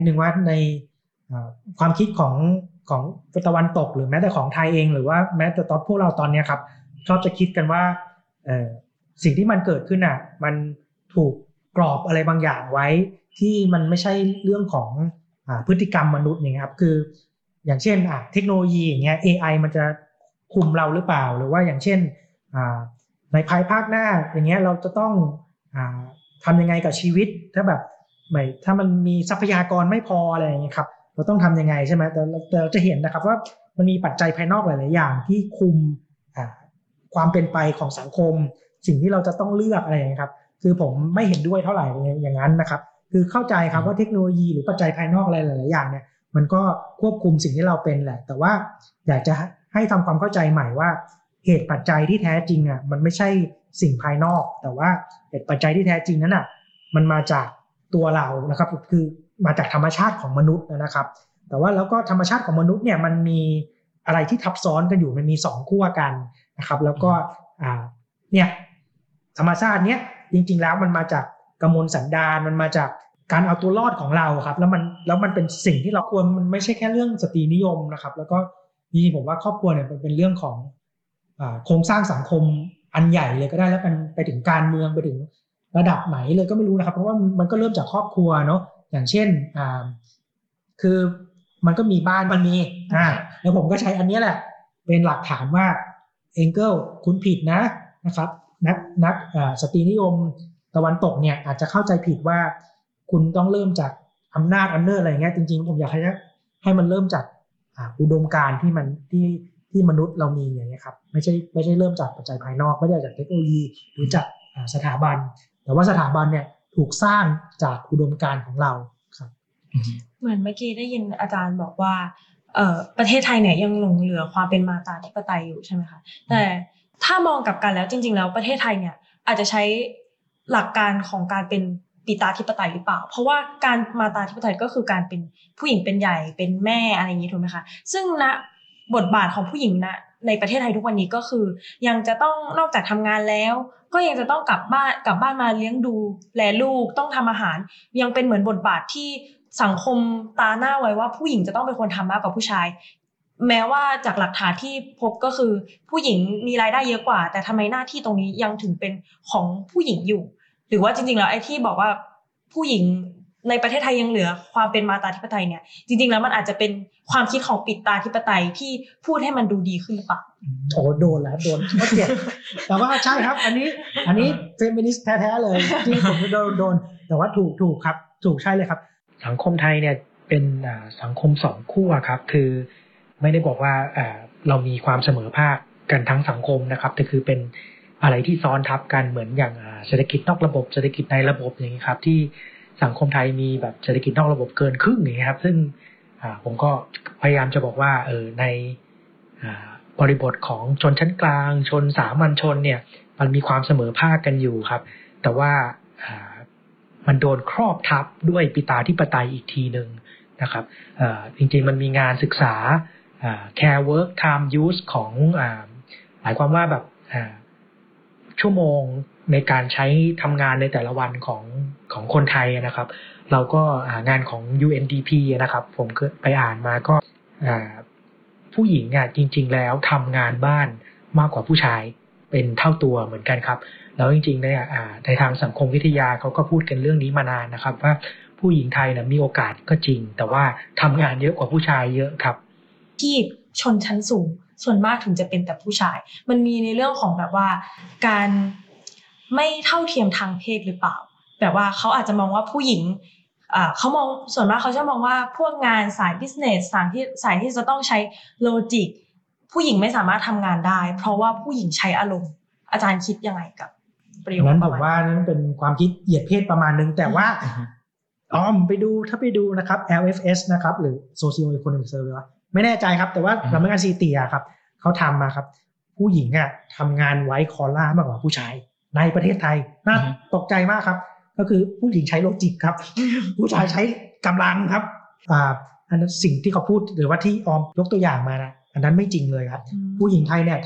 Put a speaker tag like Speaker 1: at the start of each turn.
Speaker 1: หนึ่งว่าในความคิดของตะวันตกหรือแม้แต่ของไทยเองหรือว่าแม้แต่ตอนพวกเราตอนนี้ครับชอบจะคิดกันว่าสิ่งที่มันเกิดขึ้นมันถูกกรอบอะไรบางอย่างไว้ที่มันไม่ใช่เรื่องของพฤติกรรมมนุษย์อย่างเงี้ยครับคืออย่างเช่นเทคโนโลยีอย่างเงี้ย AI มันจะคุมเราหรือเปล่าหรือว่าอย่างเช่นในภายภาคหน้าอย่างเงี้ยเราจะต้องทำยังไงกับชีวิตถ้ามันมีทรัพยากรไม่พออะไรอย่างเงี้ยครับเราต้องทำยังไงใช่ไหมแต่เราจะเห็นนะครับว่ามันมีปัจจัยภายนอกหลายๆอย่างที่คุมความเป็นไปของสังคมสิ่งที่เราจะต้องเลือกอะไรอย่างเงี้ยครับคือผมไม่เห็นด้วยเท่าไหร่อย่างนั้นนะครับคือเข้าใจครับว่าเทคโนโลยีหรือปัจจัยภายนอกอะไรหลายๆอย่างเนี่ยมันก็ควบคุมสิ่งที่เราเป็นแหละแต่ว่าอยากจะให้ทำความเข้าใจใหม่ว่าเหตุปัจจัยที่แท้จริงมันไม่ใช่สิ่งภายนอกแต่ว่าเหตุปัจจัยที่แท้จริงนั้นมันมาจากตัวเรานะครับคือมาจากธรรมชาติของมนุษย์นะครับแต่ว่าแล้วก็ธรรมชาติของมนุษย์เนี่ยมันมีอะไรที่ทับซ้อนกันอยู่มันมี2ขั้วกันนะครับแล้วก็เนี่ยธรรมชาติเนี้ยจริงๆแล้วมันมาจากกมลสันดานมันมาจากการเอาตัวรอดของเราครับแล้วมันเป็นสิ่งที่เราควรมันไม่ใช่แค่เรื่องสตรีนิยมนะครับแล้วก็นี่ผมว่าครอบครัวเนี่ยเป็นเรื่องของโครงสร้างสังคมอันใหญ่เลยก็ได้แล้วมันไปถึงการเมืองไปถึงระดับไหนเลยก็ไม่รู้นะครับเพราะว่ามันก็เริ่มจากครอบครัวเนาะอย่างเช่นคือมันก็มีบ้านมันมีแล้วผมก็ใช้อันนี้แหละเป็นหลักฐานว่าเอ็งเกิลคุณผิดนะครับนักสตรีนิยมตะวันตกเนี่ยอาจจะเข้าใจผิดว่าคุณต้องเริ่มจากอำนาจอะไรอย่างเงี้ยจริงๆผมอยากให้มันเริ่มจากอุดมการณ์ที่มนุษย์เรามีอย่างเงี้ยครับไม่ใช่เริ่มจากปัจจัยภายนอกไม่ได้จากเทคโนโลยีหรือจากสถาบันแต่ว่าสถาบันเนี่ยถูกสร้างจากอุดมการณ์ของเราครับ
Speaker 2: เหมือนเมื่อกี้ได้ยินอาจารย์บอกว่าประเทศไทยเนี่ยยังหลงเหลือความเป็นมาตาธิปไตยอยู่ใช่ไหมคะแต่ถ้ามองกลับกันแล้วจริงๆแล้วประเทศไทยเนี่ยอาจจะใช้หลักการของการเป็นปิตาธิปไตยหรือเปล่าเพราะว่าการมาตาธิปไตยก็คือการเป็นผู้หญิงเป็นใหญ่เป็นแม่อะไรอย่างนี้ถูกไหมคะซึ่งณบทบาทของผู้หญิงในประเทศไทยทุกวันนี้ก็คือยังจะต้องนอกจากทำงานแล้วก็ยังจะต้องกลับบ้านมาเลี้ยงดูแลลูกต้องทำอาหารยังเป็นเหมือนบทบาทที่สังคมตาหน้าไว้ว่าผู้หญิงจะต้องเป็นคนทำมากกว่าผู้ชายแม้ว่าจากหลักฐานที่พบก็คือผู้หญิงมีรายได้เยอะกว่าแต่ทำไมหน้าที่ตรงนี้ยังถึงเป็นของผู้หญิงอยู่หรือว่าจริงๆแล้วไอ้ที่บอกว่าผู้หญิงในประเทศไทยยังเหลือความเป็นมาตาธิปไตยเนี่ยจริงๆแล้วมันอาจจะเป็นความคิดของปิตาธิปไตยที่พูดให้มันดูดีขึ้นหรือเปล่า
Speaker 1: โอ้โดนแล้วโดนก็เจ็บแต่ว่าใช่ครับอันนี้เฟมินิสต์แท้ๆเลยที่ผมโดนแต่ว่าถูกครับถูกใช่เลยครับสังคมไทยเนี่ยเป็นสังคม2ขั้วครับคือไม่ได้บอกว่าเรามีความเสมอภาคกันทั้งสังคมนะครับแต่คือเป็นอะไรที่ซ้อนทับกันเหมือนอย่างเศรษฐกิจนอกระบบเศรษฐกิจในระบบอย่างนี้ครับที่สังคมไทยมีแบบเศรษฐกิจนอกระบบเกินครึ่งอย่างนี้ครับซึ่งผมก็พยายามจะบอกว่าในบริบทของชนชั้นกลางชนสามัญชนเนี่ยมันมีความเสมอภาคกันอยู่ครับแต่ว่ามันโดนครอบทับด้วยปิตาธิปไตยอีกทีนึงนะครับจริงๆมันมีงานศึกษาcare work time use ของหมายความว่าแบบชั่วโมงในการใช้ทำงานในแต่ละวันของคนไทยนะครับเราก็งานของ UNDP นะครับผมเคยไปอ่านมาก็ผู้หญิงจริงๆแล้วทำงานบ้านมากกว่าผู้ชายเป็นเท่าตัวเหมือนกันครับแล้วจริงๆเนี่ยในทางสังคมวิทยาเขาก็พูดกันเรื่องนี้มานานนะครับว่าผู้หญิงไทยนะมีโอกาสก็จริงแต่ว่าทำงานเยอะกว่าผู้ชายเยอะครับ
Speaker 2: ที่ชนชั้นสูงส่วนมากถึงจะเป็นแต่ผู้ชายมันมีในเรื่องของแบบว่าการไม่เท่าเทียมทางเพศหรือเปล่าแบบว่าเขาอาจจะมองว่าผู้หญิงเขามองส่วนมากเขาจะมองว่าพวกงานสายบิสเนสสายที่จะต้องใช้โลจิกผู้หญิงไม่สามารถทำงานได้เพราะว่าผู้หญิงใช้อารมณ์อาจารย์คิดยังไงกับประโยคนั้น
Speaker 1: ผมว่านั้นเป็นความคิดเหยียดเพศประมาณนึงแต่ว่าไปดูนะครับ LFS นะครับหรือ Socio Economic Survey ไม่แน่ใจครับแต่ว่าสำนักงานสถิติครับเขาทำมาครับผู้หญิงทำงานไว้คอล่ามากกว่าผู้ชายในประเทศไทยน่าตกใจมากครับก็คือผู้หญิงใช้โลจิกครับผู้ชายใช้กำลังครับอันนั้นสิ่งที่เขาพูดหรือว่าที่ออมยกตัวอย่างมานะอันนั้นไม่จริงเลยครับผู้หญิงไทยเนี่ย